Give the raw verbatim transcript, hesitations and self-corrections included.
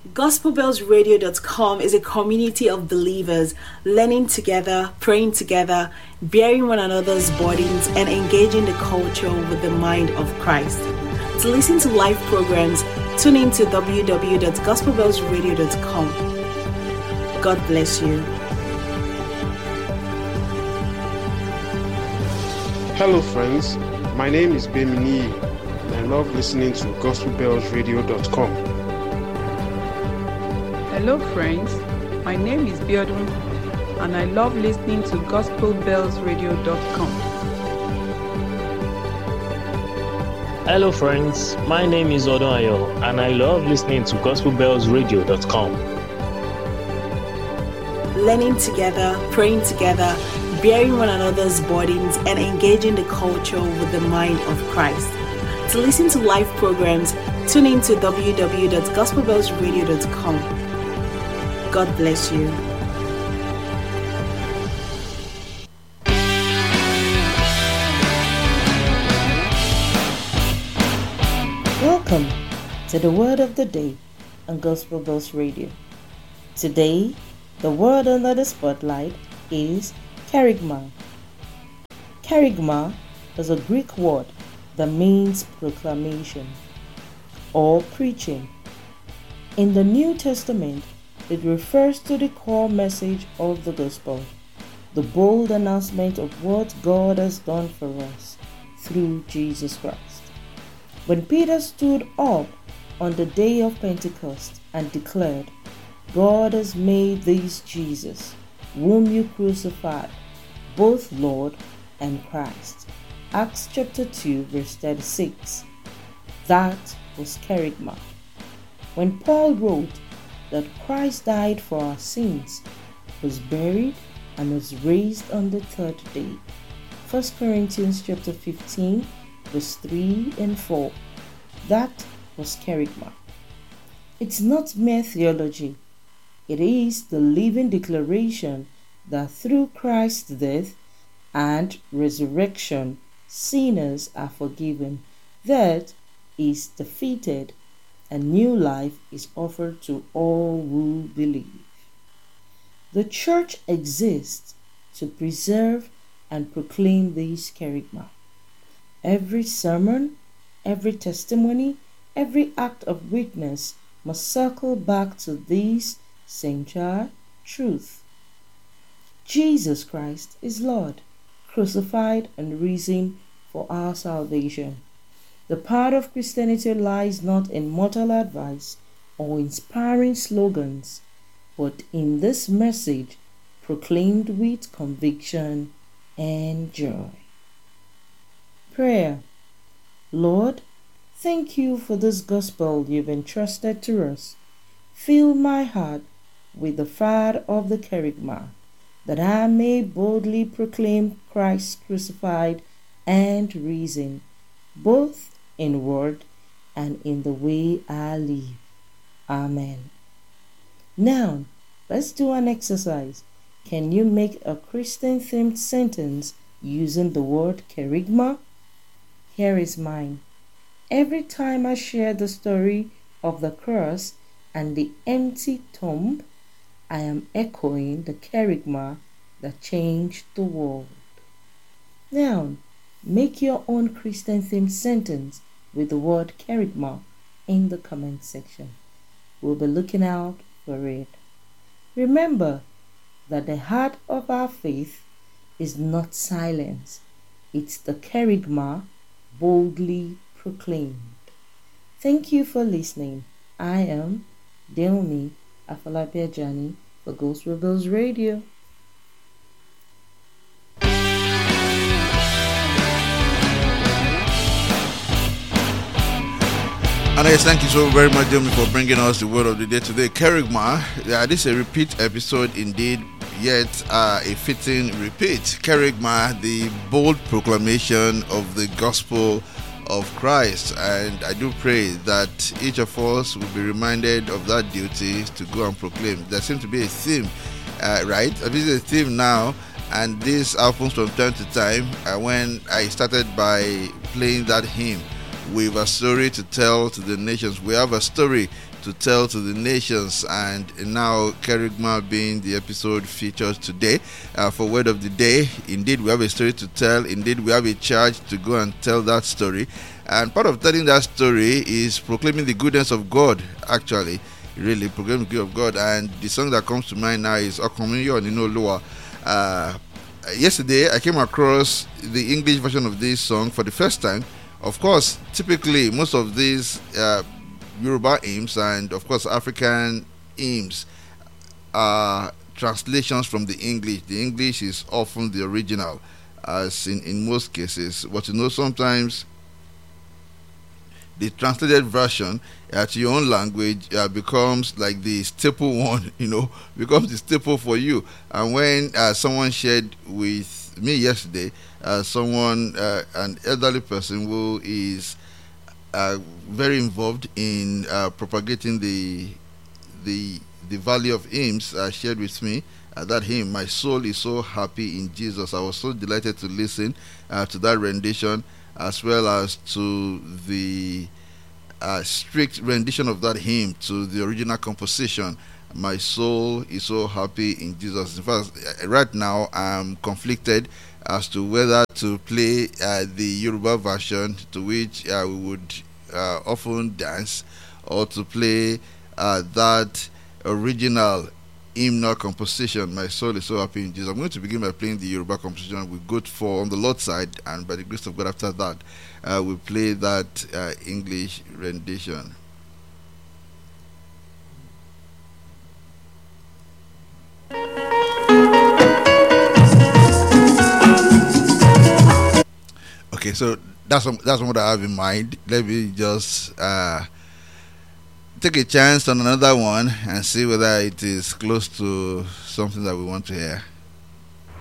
gospel bells radio dot com is a community of believers learning together, praying together, bearing one another's burdens, and engaging the culture with the mind of Christ. To listen to live programs, tune in to w w w dot gospel bells radio dot com. God bless you. Hello friends, my name is Bemini and I love listening to gospel bells radio dot com. Hello friends, my name is Biodun and I love listening to gospel bells radio dot com. Hello friends, my name is Odonayo and I love listening to gospel bells radio dot com. Learning together, praying together, bearing one another's burdens, and engaging the culture with the mind of Christ. To listen to live programs, tune in to w w w dot gospel bells radio dot com. God bless you. Welcome to the Word of the Day on Gospel Bells Radio. Today, the word under the spotlight is kerygma. Kerygma is a Greek word that means proclamation or preaching. In the New Testament, it refers to the core message of the gospel, the bold announcement of what God has done for us through Jesus Christ. When Peter stood up on the day of Pentecost and declared, "God has made this Jesus, whom you crucified, both Lord and Christ." Acts chapter two verse thirty-six. That was kerygma. When Paul wrote that Christ died for our sins, was buried, and was raised on the third day. First Corinthians chapter fifteen, verse three and four. That was kerygma. It's not mere theology. It is the living declaration that through Christ's death and resurrection, sinners are forgiven, death is defeated, and new life is offered to all who believe. The church exists to preserve and proclaim this kerygma. Every sermon, every testimony, every act of witness must circle back to this central truth. Jesus Christ is Lord, crucified and risen for our salvation. The power of Christianity lies not in mortal advice or inspiring slogans, but in this message proclaimed with conviction and joy. Prayer. Lord, thank you for this gospel you've entrusted to us. Fill my heart with the fire of the kerygma, that I may boldly proclaim Christ crucified and risen, both in word and in the way I live. Amen. Now, let's do an exercise. Can you make a Christian-themed sentence using the word kerygma? Here is mine. Every time I share the story of the cross and the empty tomb, I am echoing the kerygma that changed the world. Now, make your own Christian-themed sentence with the word kerygma in the comment section. We'll be looking out for it. Remember that the heart of our faith is not silence. It's the kerygma boldly proclaimed. Thank you for listening. I am Delmi Afalabiajani for Gospel Bells Radio. And yes, thank you so very much, Jeremy, for bringing us the word of the day today. Kerygma, yeah, this is a repeat episode indeed, yet uh, a fitting repeat. Kerygma, the bold proclamation of the gospel of Christ. And I do pray that each of us will be reminded of that duty to go and proclaim. There seems to be a theme, uh, right? This is a theme now, and this happens from time to time. Uh, when I started by playing that hymn, We have a story to tell to the nations. We have a story to tell to the nations. And now, Kerygma being the episode featured today uh, for Word of the Day. Indeed, we have a story to tell. Indeed, we have a charge to go and tell that story. And part of telling that story is proclaiming the goodness of God, actually. Really, proclaiming the goodness of God. And the song that comes to mind now is Okomiyo Nino Loa. Uh, yesterday, I came across the English version of this song for the first time. Of course, typically, most of these uh, Yoruba hymns and, of course, African hymns are translations from the English. The English is often the original, as in, in most cases. But you know, sometimes the translated version uh, to your own language uh, becomes like the staple one, you know, becomes the staple for you. And when uh, someone shared with me yesterday, uh, someone, uh, an elderly person who is uh, very involved in uh, propagating the the the value of hymns, uh, shared with me uh, that hymn, "My soul is so happy in Jesus." I was so delighted to listen uh, to that rendition, as well as to the uh, strict rendition of that hymn to the original composition. My soul is so happy in Jesus. In fact, right now I'm conflicted as to whether to play uh, the Yoruba version, to which uh, we would uh, often dance, or to play uh, that original hymnal composition, "My soul is so happy in Jesus." I'm going to begin by playing the Yoruba composition with good for on the Lord's side, and by the grace of God, after that, uh, we play that uh, English rendition. Okay, so that's that's what I have in mind. Let me just uh, take a chance on another one and see whether it is close to something that we want to hear.